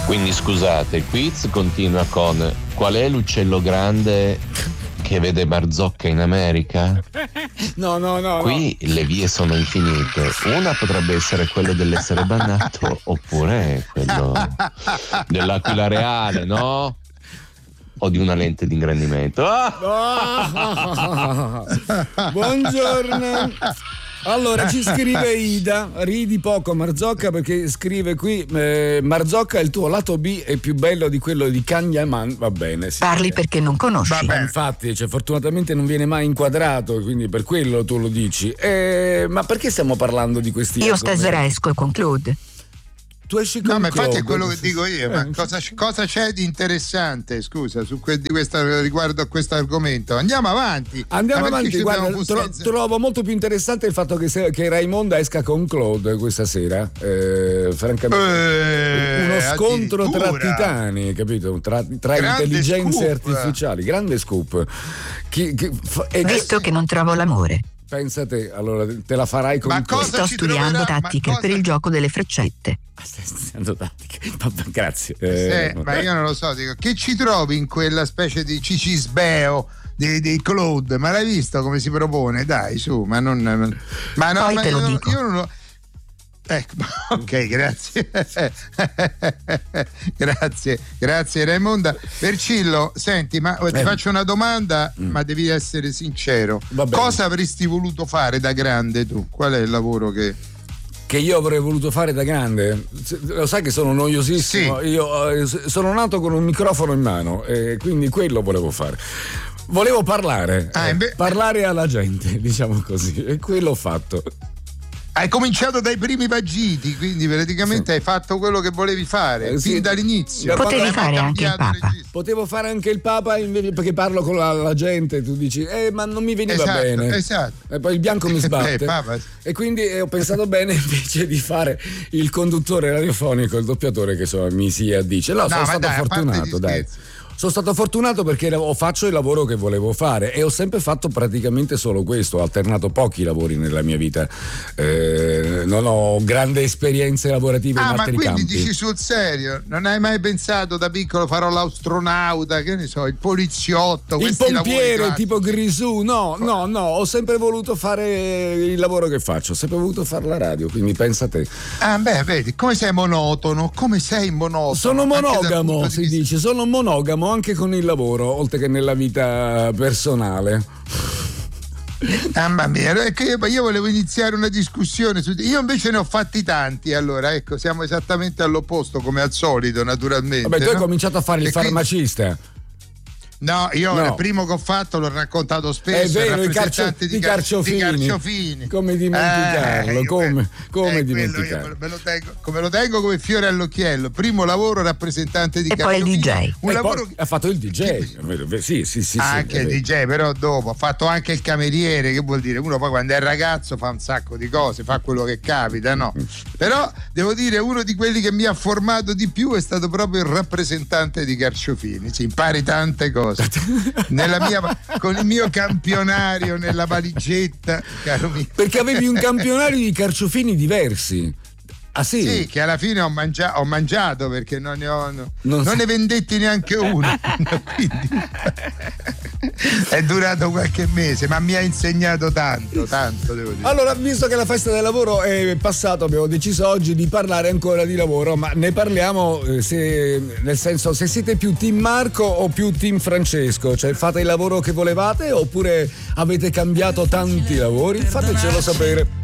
Quindi scusate, il quiz continua con: qual è l'uccello grande che vede Marzocca in America? No. Qui le vie sono infinite. Una potrebbe essere quello dell'essere bannato, oppure quello dell'aquila reale, no? O di una lente di ingrandimento. Buongiorno. Allora ci scrive Ida: ridi poco Marzocca, perché scrive qui Marzocca, il tuo lato B è più bello di quello di Kanyaman. Va bene, sì. Parli perché non conosci. Infatti, fortunatamente non viene mai inquadrato, quindi per quello tu lo dici. Ma perché stiamo parlando di questi Io stasera esco con Claude. Tu esci con No, ma infatti Claude, è quello che dico io. Ma cosa c'è di interessante, scusa, riguardo a questo argomento? Andiamo avanti. Guarda, trovo molto più interessante il fatto che Raimonda esca con Claude questa sera. Francamente, uno scontro tra titani, capito? Tra intelligenze artificiali. Grande scoop. Visto che non trovo l'amore. Pensate, allora te la farai con Sto studiando tattiche per il gioco delle freccette. Stai studiando tattiche? Grazie. Ma io non lo so, dico, che ci trovi in quella specie di cicisbeo di Claude? Ma l'hai visto come si propone? Dai, su, ma non. Ma no, Poi ma te lo dico. Io non lo. Ecco, ok, grazie. grazie Raimonda. Vercillo, senti, ma ti faccio una domanda, ma devi essere sincero. Cosa avresti voluto fare da grande tu? Qual è il lavoro che io avrei voluto fare da grande? Lo sai che sono noiosissimo. Sì. Io sono nato con un microfono in mano e quindi quello volevo fare. Volevo parlare, parlare alla gente, diciamo così, e quello ho fatto. Hai cominciato dai primi vagiti, quindi praticamente hai fatto quello che volevi fare fin dall'inizio. Potevi fare anche il Papa. Potevo fare anche il Papa, perché parlo con la gente, tu dici ma non mi veniva bene. Esatto. E poi il bianco mi sbatte. E quindi ho pensato bene invece di fare il conduttore radiofonico, il doppiatore che mi si addice. Sono stato fortunato, dai. Sono stato fortunato perché faccio il lavoro che volevo fare e ho sempre fatto praticamente solo questo, ho alternato pochi lavori nella mia vita, non ho grandi esperienze lavorative in altri campi. Ma quindi dici sul serio, non hai mai pensato da piccolo farò l'astronauta, che ne so, il poliziotto, il pompiere tipo Grisù? No, ho sempre voluto fare il lavoro che faccio, ho sempre voluto fare la radio, quindi pensa a te. Vedi, come sei monotono, Sono monogamo, si dice, sono monogamo anche con il lavoro, oltre che nella vita personale. Mamma mia, io volevo iniziare una discussione io invece ne ho fatti tanti, allora ecco, siamo esattamente all'opposto come al solito, naturalmente. Vabbè, tu hai cominciato a fare il farmacista. No, il primo che ho fatto l'ho raccontato spesso. È vero, i carciofini. Come dimenticarlo? Come dimenticarlo? Come lo tengo come fiore all'occhiello. Primo lavoro rappresentante di carciofini. E poi il DJ. Ha fatto il DJ. Sì. Anche il DJ, però dopo ha fatto anche il cameriere, che vuol dire? Uno poi quando è ragazzo fa un sacco di cose, fa quello che capita, no? Però devo dire, uno di quelli che mi ha formato di più è stato proprio il rappresentante di carciofini. Si impari tante cose. Con il mio campionario nella valigetta, caro mio. Perché avevi un campionario di carciofini diversi. Ah sì? Sì, che alla fine ho mangiato perché non ne vendetti neanche uno. Quindi è durato qualche mese, ma mi ha insegnato tanto, devo dire. Allora, visto che la festa del lavoro è passata, abbiamo deciso oggi di parlare ancora di lavoro, ma ne parliamo nel senso, se siete più team Marco o più team Francesco, cioè fate il lavoro che volevate oppure avete cambiato tanti lavori? Fatecelo sapere.